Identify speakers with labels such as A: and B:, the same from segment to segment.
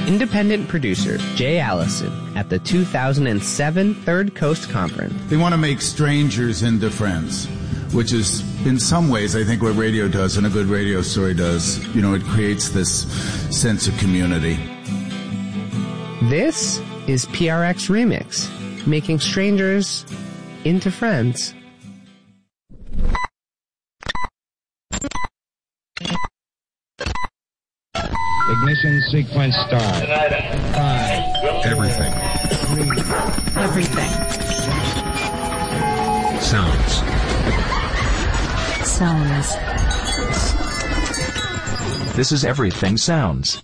A: independent producer Jay Allison at the 2007 Third Coast Conference.
B: They want to make strangers into friends, which is, in some ways, I think what radio does and a good radio story does. You know, it creates this sense of community.
A: This is PRX Remix, making strangers into friends.
C: Ignition sequence start. 5.
D: Everything.
C: 3.
E: Everything.
D: Sounds.
E: Sounds.
F: This is Everything Sounds.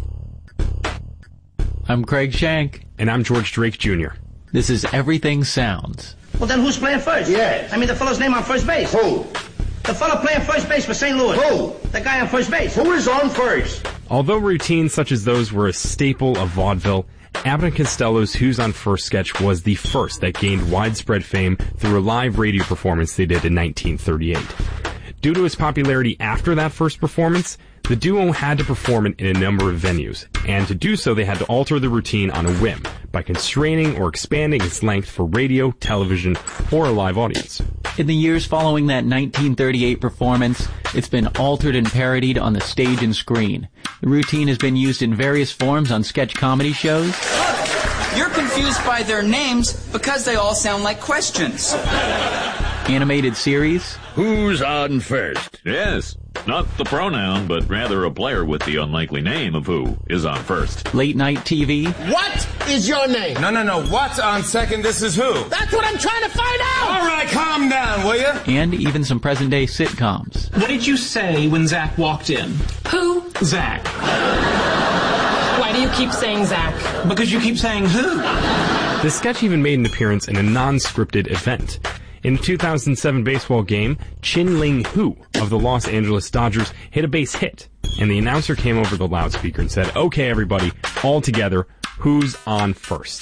G: I'm Craig Shank.
H: And I'm George Drake Jr.
G: This is Everything Sounds.
I: Well, then who's playing first?
J: Yeah.
I: I mean, the fellow's name on first base.
J: Who?
I: The fellow playing first base for St. Louis.
J: Who?
I: The guy on first base.
J: Who is on first?
H: Although routines such as those were a staple of vaudeville, Abbott and Costello's Who's on First sketch was the first that gained widespread fame through a live radio performance they did in 1938. Due to its popularity after that first performance, the duo had to perform it in a number of venues, and to do so they had to alter the routine on a whim by constraining or expanding its length for radio, television, or a live audience.
G: In the years following that 1938 performance, it's been altered and parodied on the stage and screen. The routine has been used in various forms on sketch comedy shows.
K: Look, you're confused by their names because they all sound like questions.
G: Animated series.
L: Who's on first?
M: Yes, not the pronoun, but rather a player with the unlikely name of who is on first.
G: Late night TV.
J: What is your name?
N: No. What's on second? This is who?
J: That's what I'm trying to find out!
N: All right, calm down, will you?
G: And even some present-day sitcoms.
O: What did you say when Zach walked in?
E: Who?
O: Zach.
E: Why do you keep saying Zach?
O: Because you keep saying who.
H: The sketch even made an appearance in a non-scripted event. In a 2007 baseball game, Chin-Ling Hu of the Los Angeles Dodgers hit a base hit, and the announcer came over the loudspeaker and said, "Okay, everybody, all together, who's on first?"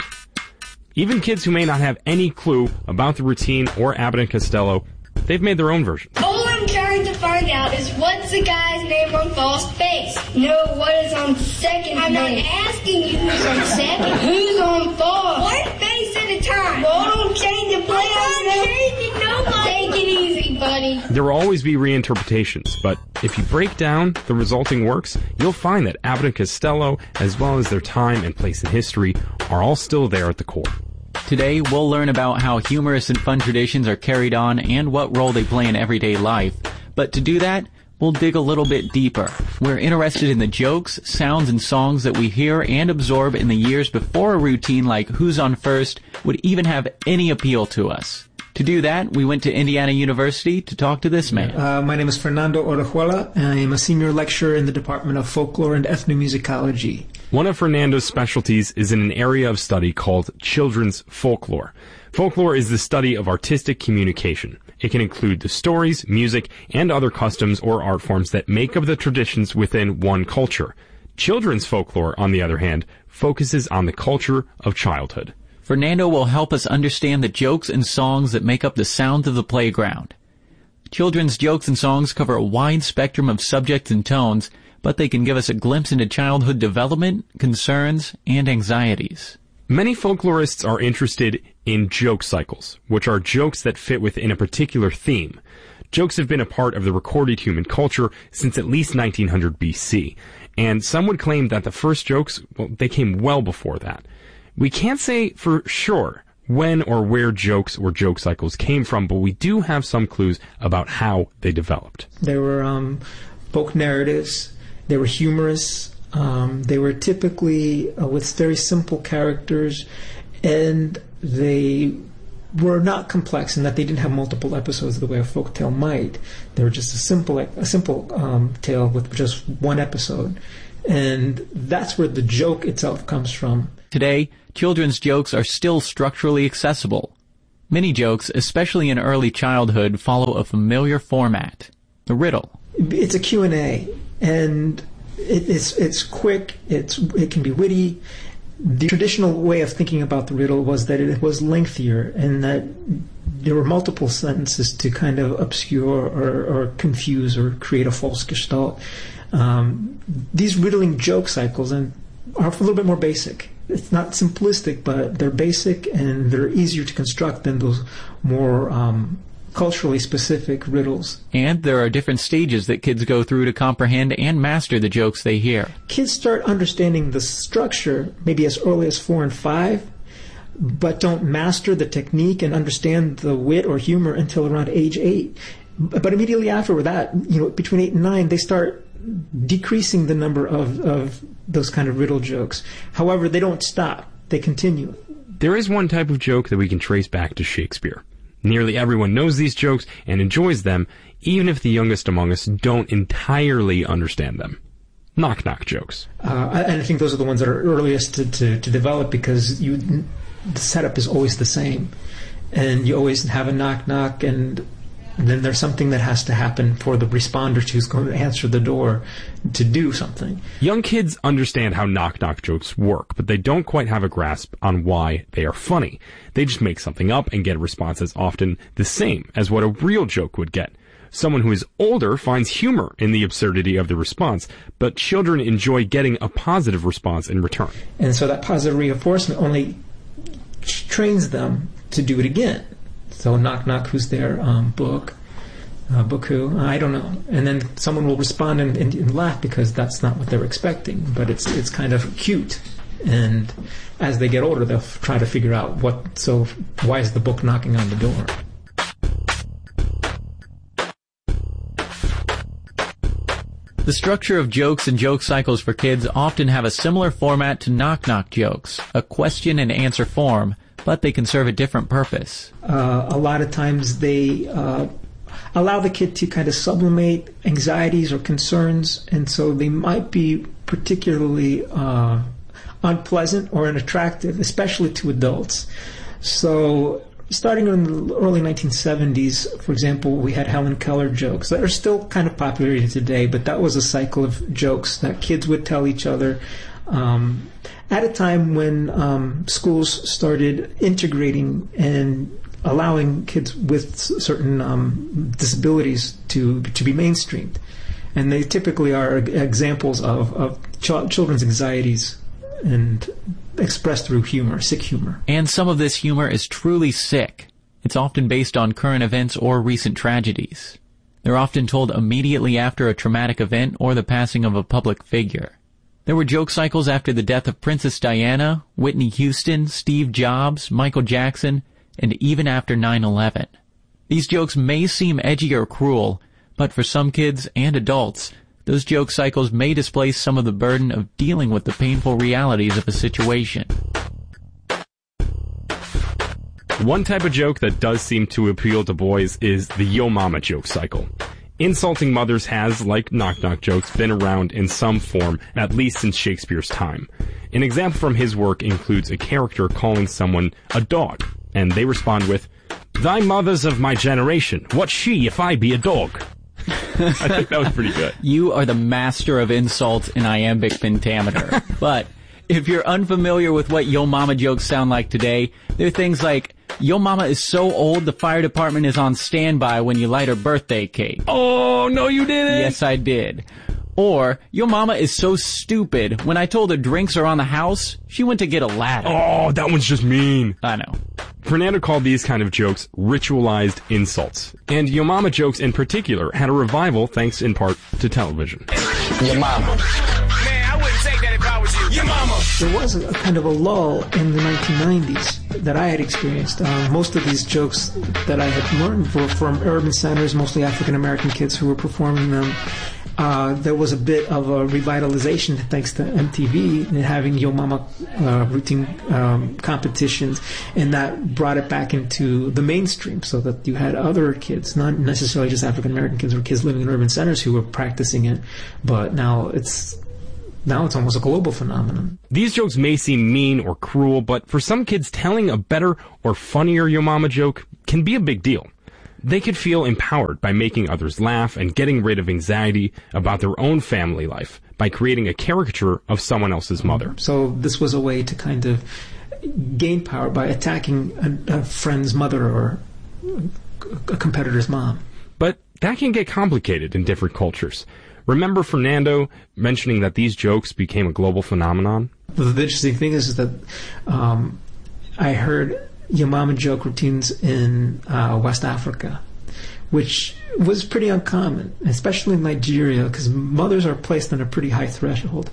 H: Even kids who may not have any clue about the routine or Abbott and Costello, they've made their own version.
P: All I'm trying to find out is what's the guy's name on first base? No, what is on second base? I'm not asking you who's on second. Who's on first? One base at a time. Well, don't change the play. I'm not changing nobody. Take it easy, buddy.
H: There will always be reinterpretations, but if you break down the resulting works, you'll find that Abbott and Costello, as well as their time and place in history, are all still there at the core.
G: Today, we'll learn about how humorous and fun traditions are carried on and what role they play in everyday life. But to do that, we'll dig a little bit deeper. We're interested in the jokes, sounds, and songs that we hear and absorb in the years before a routine like Who's on First would even have any appeal to us. To do that, we went to Indiana University to talk to this man.
Q: My name is Fernando Orejuela, and I am a senior lecturer in the Department of Folklore and Ethnomusicology.
H: One of Fernando's specialties is in an area of study called children's folklore. Folklore is the study of artistic communication. It can include the stories, music, and other customs or art forms that make up the traditions within one culture. Children's folklore, on the other hand, focuses on the culture of childhood.
G: Fernando will help us understand the jokes and songs that make up the sounds of the playground. Children's jokes and songs cover a wide spectrum of subjects and tones, but they can give us a glimpse into childhood development, concerns, and anxieties.
H: Many folklorists are interested in joke cycles, which are jokes that fit within a particular theme. Jokes have been a part of the recorded human culture since at least 1900 BC, and some would claim that the first jokes, they came well before that. We can't say for sure when or where jokes or joke cycles came from, but we do have some clues about how they developed.
Q: There were folk narratives. They were humorous. They were typically with very simple characters, and they were not complex in that they didn't have multiple episodes the way a folk tale might. They were just a simple tale with just one episode, and that's where the joke itself comes from.
G: Today, children's jokes are still structurally accessible. Many jokes, especially in early childhood, follow a familiar format, the riddle.
Q: It's a Q&A, and it's quick, it can be witty. The traditional way of thinking about the riddle was that it was lengthier and that there were multiple sentences to kind of obscure or confuse or create a false gestalt. These riddling joke cycles, and are a little bit more basic. It's not simplistic, but they're basic and they're easier to construct than those more culturally specific riddles.
G: And there are different stages that kids go through to comprehend and master the jokes they hear.
Q: Kids start understanding the structure maybe as early as 4 and 5, but don't master the technique and understand the wit or humor until around age 8. But immediately after that, between 8 and 9, they start decreasing the number of those kind of riddle jokes. However, they don't stop. They continue.
H: There is one type of joke that we can trace back to Shakespeare. Nearly everyone knows these jokes and enjoys them, even if the youngest among us don't entirely understand them. Knock-knock jokes.
Q: And I think those are the ones that are earliest to develop, because the setup is always the same. And you always have a knock-knock, and then there's something that has to happen for the responder who's going to answer the door to do something.
H: Young kids understand how knock-knock jokes work, but they don't quite have a grasp on why they are funny. They just make something up and get a response that's often the same as what a real joke would get. Someone who is older finds humor in the absurdity of the response, but children enjoy getting a positive response in return.
Q: And so that positive reinforcement only trains them to do it again. So knock knock, who's there? Book who? I don't know. And then someone will respond and laugh because that's not what they're expecting. But it's kind of cute. And as they get older, they'll try to figure out why is the book knocking on the door?
G: The structure of jokes and joke cycles for kids often have a similar format to knock-knock jokes, a question and answer form, but they can serve a different purpose.
Q: A lot of times they allow the kid to kind of sublimate anxieties or concerns, and so they might be particularly unpleasant or unattractive, especially to adults. So starting in the early 1970s, for example, we had Helen Keller jokes that are still kind of popular today, but that was a cycle of jokes that kids would tell each other at a time when schools started integrating and allowing kids with certain disabilities to be mainstreamed. And they typically are examples of children's anxieties and expressed through humor, sick humor.
G: And some of this humor is truly sick. It's often based on current events or recent tragedies. They're often told immediately after a traumatic event or the passing of a public figure. There were joke cycles after the death of Princess Diana, Whitney Houston, Steve Jobs, Michael Jackson, and even after 9/11. These jokes may seem edgy or cruel, but for some kids and adults, those joke cycles may displace some of the burden of dealing with the painful realities of a situation.
H: One type of joke that does seem to appeal to boys is the Yo Mama joke cycle. Insulting mothers has, like knock-knock jokes, been around in some form, at least since Shakespeare's time. An example from his work includes a character calling someone a dog, and they respond with, "Thy mother's of my generation, what's she if I be a dog?" I think that was pretty good.
G: You are the master of insults in iambic pentameter. But if you're unfamiliar with what Yo Mama jokes sound like today, they're things like, "Yo Mama is so old the fire department is on standby when you light her birthday cake."
H: Oh, no you didn't!
G: Yes, I did. Or, "Yo Mama is so stupid, when I told her drinks are on the house, she went to get a ladder."
H: Oh, that one's just mean.
G: I know.
H: Fernando called these kind of jokes ritualized insults. And Yo Mama jokes in particular had a revival thanks in part to television.
J: Your mama. Man, I wouldn't take that if I was you. Your mama.
Q: There was a kind of a lull in the 1990s that I had experienced. Most of these jokes that I had learned were from urban centers, mostly African-American kids who were performing them. There was a bit of a revitalization thanks to MTV and having Yo Mama routine competitions, and that brought it back into the mainstream so that you had other kids, not necessarily just African American kids or kids living in urban centers who were practicing it, but now it's almost a global phenomenon.
H: These jokes may seem mean or cruel, but for some kids, telling a better or funnier Yo Mama joke can be a big deal. They could feel empowered by making others laugh and getting rid of anxiety about their own family life by creating a caricature of someone else's mother.
Q: So this was a way to kind of gain power by attacking a friend's mother or a competitor's mom.
H: But that can get complicated in different cultures. Remember Fernando mentioning that these jokes became a global phenomenon?
Q: The interesting thing is that I heard your mama joke routines in West Africa, which was pretty uncommon, especially in Nigeria, because mothers are placed on a pretty high threshold,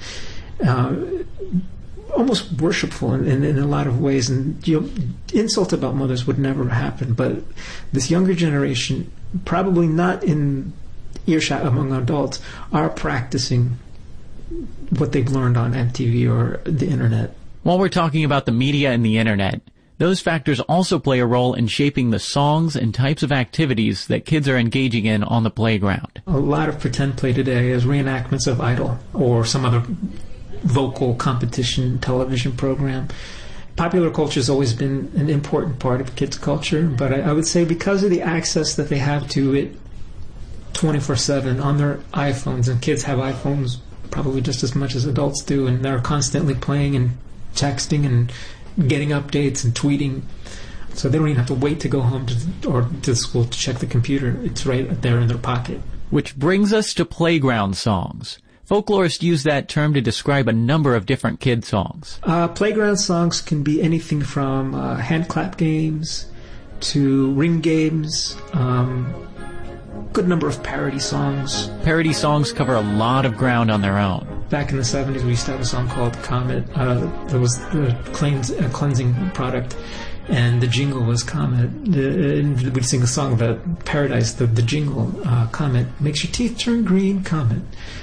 Q: almost worshipful in a lot of ways. And insult about mothers would never happen, but this younger generation, probably not in earshot among adults, are practicing what they've learned on MTV or the internet.
G: While we're talking about the media and the internet, those factors also play a role in shaping the songs and types of activities that kids are engaging in on the playground.
Q: A lot of pretend play today is reenactments of Idol or some other vocal competition television program. Popular culture has always been an important part of kids' culture, but I would say because of the access that they have to it 24/7 on their iPhones, and kids have iPhones probably just as much as adults do, and they're constantly playing and texting and getting updates and tweeting, so they don't even have to wait to go home to school to check the computer. It's right there in their pocket.
G: Which brings us to playground songs. Folklorists use that term to describe a number of different kid songs.
Q: Playground songs can be anything from hand clap games to ring games, good number of parody songs.
G: Parody songs cover a lot of ground on their own.
Q: Back in the 70s, we used to have a song called Comet. There was the cleansing product, and the jingle was Comet. We'd sing a song about paradise. The jingle, Comet, makes your teeth turn green, Comet.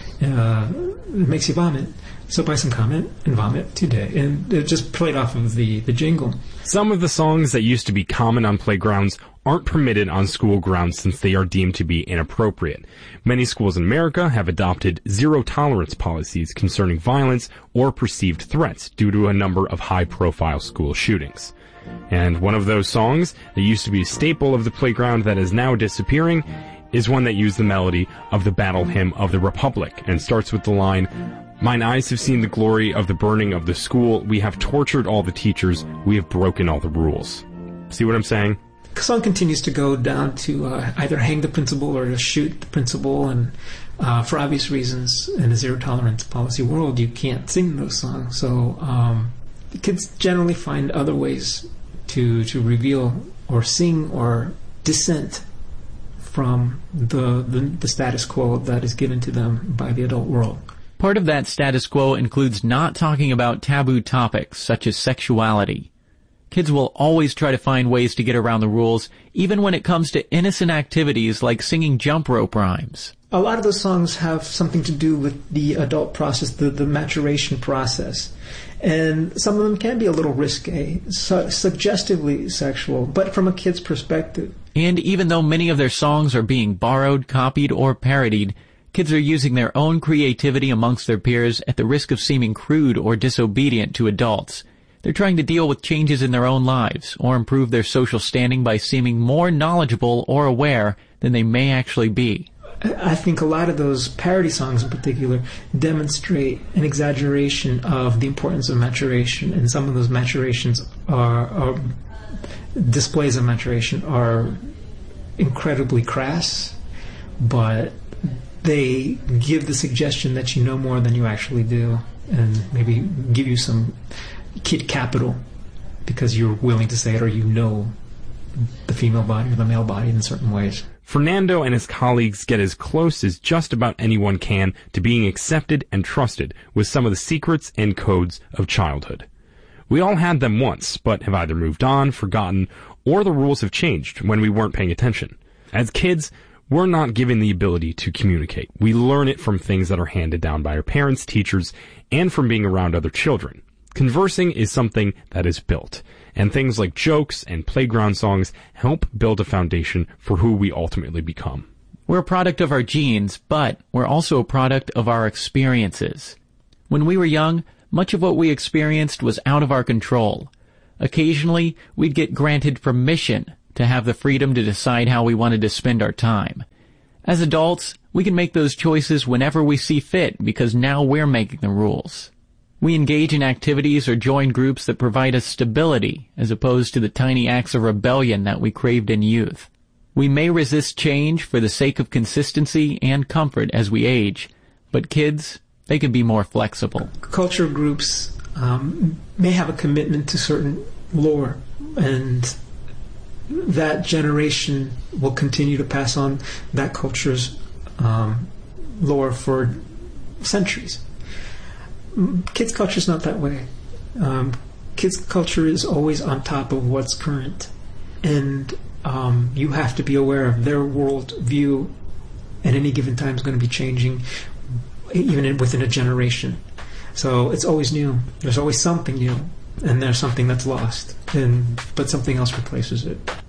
Q: It makes you vomit. So buy some Comet and vomit today. And it just played off of the jingle.
H: Some of the songs that used to be common on playgrounds aren't permitted on school grounds since they are deemed to be inappropriate. Many schools in America have adopted zero-tolerance policies concerning violence or perceived threats due to a number of high-profile school shootings. And one of those songs that used to be a staple of the playground that is now disappearing is one that used the melody of the Battle Hymn of the Republic and starts with the line, "Mine eyes have seen the glory of the burning of the school. We have tortured all the teachers. We have broken all the rules." See what I'm saying?
Q: The song continues to go down to either hang the principal or to shoot the principal, and for obvious reasons, in a zero-tolerance policy world, you can't sing those songs. So kids generally find other ways to reveal or sing or dissent from the status quo that is given to them by the adult world.
G: Part of that status quo includes not talking about taboo topics such as sexuality. Kids will always try to find ways to get around the rules, even when it comes to innocent activities like singing jump rope rhymes.
Q: A lot of those songs have something to do with the adult process, the maturation process. And some of them can be a little risque, suggestively sexual, but from a kid's perspective.
G: And even though many of their songs are being borrowed, copied, or parodied, kids are using their own creativity amongst their peers at the risk of seeming crude or disobedient to adults. They're trying to deal with changes in their own lives or improve their social standing by seeming more knowledgeable or aware than they may actually be.
Q: I think a lot of those parody songs in particular demonstrate an exaggeration of the importance of maturation, and some of those maturations are displays of maturation are incredibly crass, but they give the suggestion that you know more than you actually do, and maybe give you some kid capital because you're willing to say it, or you know the female body or the male body in certain ways.
H: Fernando and his colleagues get as close as just about anyone can to being accepted and trusted with some of the secrets and codes of childhood. We all had them once, but have either moved on, forgotten, or the rules have changed when we weren't paying attention. As kids, we're not given the ability to communicate. We learn it from things that are handed down by our parents, teachers, and from being around other children. Conversing is something that is built, and things like jokes and playground songs help build a foundation for who we ultimately become.
G: We're a product of our genes, but we're also a product of our experiences. When we were young, much of what we experienced was out of our control. Occasionally, we'd get granted permission to have the freedom to decide how we wanted to spend our time. As adults, we can make those choices whenever we see fit because now we're making the rules. We engage in activities or join groups that provide us stability as opposed to the tiny acts of rebellion that we craved in youth. We may resist change for the sake of consistency and comfort as we age, But kids, they can be more flexible.
Q: Culture groups may have a commitment to certain lore, and that generation will continue to pass on that culture's lore for centuries. Kids' culture is not that way. Kids' culture is always on top of what's current, and you have to be aware of their world view at any given time is going to be changing, even within a generation. So it's always new. There's always something new, and there's something that's lost, but something else replaces it.